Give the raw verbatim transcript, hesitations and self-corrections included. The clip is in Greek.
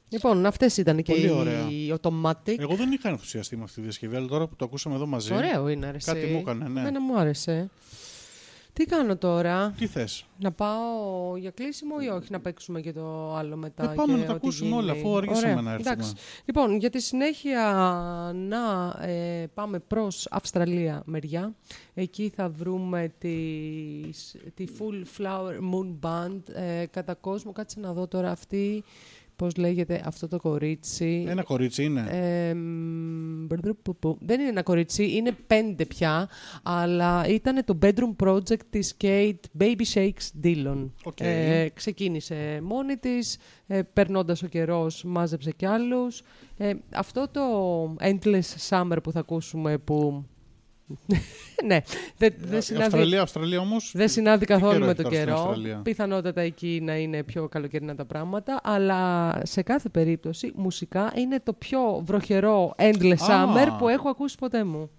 Λοιπόν, αυτές ήταν και οι Automatic. Εγώ δεν είχα ενθουσιαστεί με αυτή τη διασκευή, αλλά τώρα που το ακούσαμε εδώ μαζί. Ωραίο είναι, αρέσει. Κάτι μου έκανε, ναι. Εμένα μου άρεσε. Τι κάνω τώρα? Τι θες? Να πάω για κλείσιμο ή όχι, να παίξουμε και το άλλο μετά? Ε, πάμε και να τα ακούσουμε όλα, αφού αργήσαμε να έρθουμε. Εντάξει. Λοιπόν, για τη συνέχεια να ε, πάμε προς Αυστραλία μεριά. Εκεί θα βρούμε τις, τη Full Flower Moon Band. Ε, κατά κόσμο, κάτσε να δω τώρα αυτή... Πώς λέγεται αυτό το κορίτσι. Ένα κορίτσι είναι. Ε, δεν είναι ένα κορίτσι, είναι πέντε πια, αλλά ήταν το bedroom project της Kate Baby Shakes Dillon. Okay. Ε, ξεκίνησε μόνη της, ε, περνώντας ο καιρός μάζεψε κι άλλους. Ε, αυτό το Endless Summer που θα ακούσουμε που... ναι, δεν δε συνάδει, Αυστραλία, Αυστραλία όμως, δεν συνάδει καθόλου με τον καιρό. Πιθανότατα εκεί να είναι πιο καλοκαιρινά τα πράγματα, αλλά σε κάθε περίπτωση μουσικά είναι το πιο βροχερό Endless ah. Summer που έχω ακούσει ποτέ μου.